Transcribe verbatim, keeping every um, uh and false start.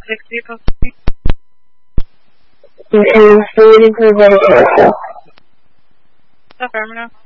sixty plus. And I'm waiting for the vote. Affirmative.